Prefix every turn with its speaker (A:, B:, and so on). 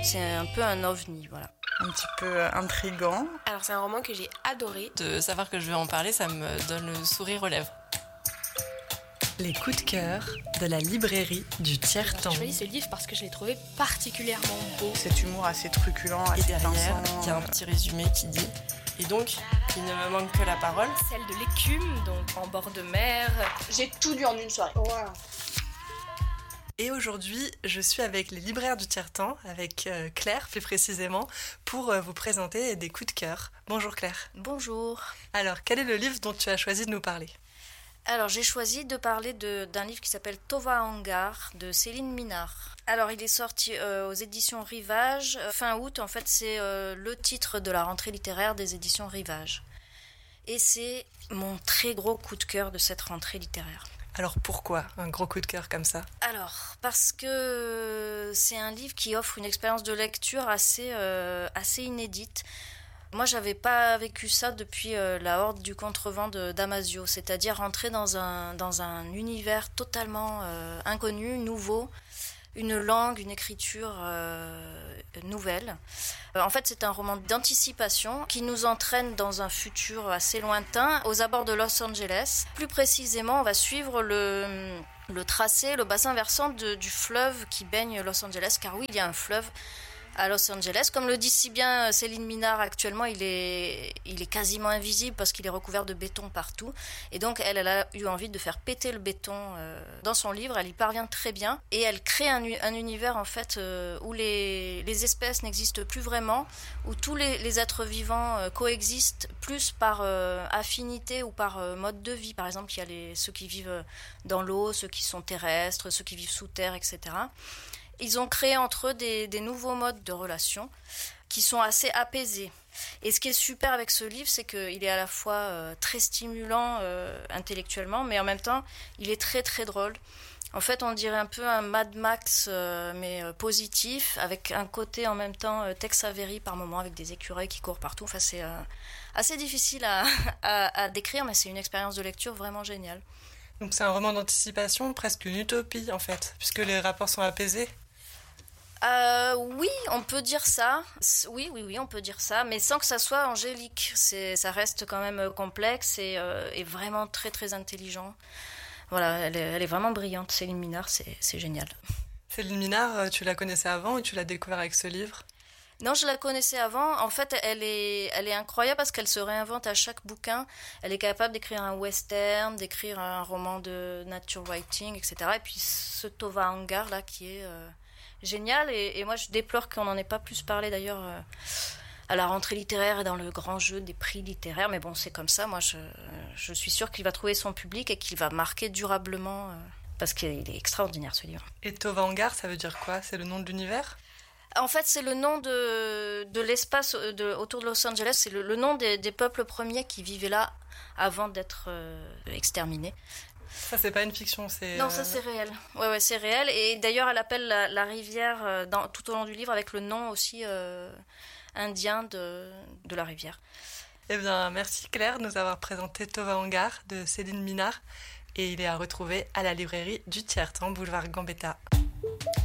A: C'est un peu un ovni, voilà.
B: Un petit peu intriguant.
C: Alors c'est un roman que j'ai adoré.
D: De savoir que je vais en parler, ça me donne le sourire aux lèvres.
E: Les coups de cœur de la librairie du Tiers-Temps.
C: J'ai choisi ce livre parce que je l'ai trouvé particulièrement beau.
B: Cet humour assez truculent,
D: Et
B: assez
D: derrière,
B: pinçant.
D: il y a un petit résumé qui dit « Et donc, il ne me manque que la parole.
C: Celle de l'écume, donc en bord de mer.
F: J'ai tout lu en une soirée.
E: Wow. Et aujourd'hui, je suis avec les libraires du Tiers-Temps, avec Claire plus précisément, pour vous présenter des coups de cœur. Bonjour Claire.
A: Bonjour.
E: Alors, quel est le livre dont tu as choisi de nous parler ?
A: Alors, j'ai choisi de parler d'un livre qui s'appelle Tova Hangar de Céline Minard. Alors, il est sorti aux éditions Rivage fin août. En fait, c'est le titre de la rentrée littéraire des éditions Rivage. Et c'est mon très gros coup de cœur de cette rentrée littéraire.
E: Alors pourquoi un gros coup de cœur comme ça ?
A: Alors, parce que c'est un livre qui offre une expérience de lecture assez inédite. Moi, j'avais pas vécu ça depuis La Horde du Contrevent de Damasio, c'est-à-dire rentrer dans un univers totalement inconnu, nouveau, une langue, une écriture nouvelle. En fait, c'est un roman d'anticipation qui nous entraîne dans un futur assez lointain, aux abords de Los Angeles. Plus précisément, on va suivre le tracé, le bassin versant du fleuve qui baigne Los Angeles, car oui, il y a un fleuve à Los Angeles. Comme le dit si bien Céline Minard, actuellement, il est quasiment invisible parce qu'il est recouvert de béton partout. Et donc, elle a eu envie de faire péter le béton dans son livre. Elle y parvient très bien. Et elle crée un univers, en fait, où les espèces n'existent plus vraiment, où tous les êtres vivants coexistent plus par affinité ou par mode de vie. Par exemple, il y a ceux qui vivent dans l'eau, ceux qui sont terrestres, ceux qui vivent sous terre, etc. Ils ont créé entre eux des nouveaux modes de relations qui sont assez apaisés. Et ce qui est super avec ce livre, c'est qu'il est à la fois très stimulant intellectuellement, mais en même temps, il est très très drôle. En fait, on dirait un peu un Mad Max, mais positif, avec un côté en même temps Tex Avery par moment, avec des écureuils qui courent partout. Enfin, c'est assez difficile à décrire, mais c'est une expérience de lecture vraiment géniale.
E: Donc c'est un roman d'anticipation, presque une utopie en fait, puisque les rapports sont apaisés.
A: Oui, on peut dire ça. Oui, on peut dire ça, mais sans que ça soit angélique. Ça reste quand même complexe et vraiment très très intelligent. Voilà, elle est vraiment brillante, Céline Minard, c'est génial.
E: Céline Minard, tu la connaissais avant ou tu l'as découvert avec ce livre ?
A: Non, je la connaissais avant. En fait, elle est incroyable parce qu'elle se réinvente à chaque bouquin. Elle est capable d'écrire un western, d'écrire un roman de nature writing, etc. Et puis ce Tova Hangar là qui est génial. Et moi, je déplore qu'on n'en ait pas plus parlé d'ailleurs à la rentrée littéraire et dans le grand jeu des prix littéraires. Mais bon, c'est comme ça. Moi, je suis sûre qu'il va trouver son public et qu'il va marquer durablement parce qu'il est extraordinaire ce livre.
E: Et Tova Hangar, ça veut dire quoi ? C'est le nom de l'univers ?
A: En fait, c'est le nom de l'espace autour de Los Angeles. C'est le nom des peuples premiers qui vivaient là avant d'être exterminés.
E: Ça, c'est pas une fiction, c'est...
A: Non, ça, c'est réel. Ouais, c'est réel. Et d'ailleurs, elle appelle la rivière tout au long du livre avec le nom aussi indien de la rivière.
E: Eh bien, merci Claire de nous avoir présenté Tova Hangar de Céline Minard. Et il est à retrouver à la librairie du Tiers-Temps, boulevard Gambetta.